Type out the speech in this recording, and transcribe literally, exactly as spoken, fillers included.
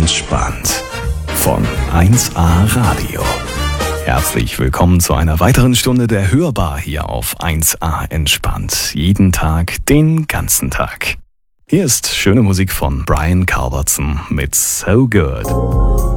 Entspannt von eins A Radio. Herzlich willkommen zu einer weiteren Stunde der Hörbar hier auf eins A Entspannt. Jeden Tag, den ganzen Tag. Hier ist schöne Musik von Brian Culbertson mit So Good.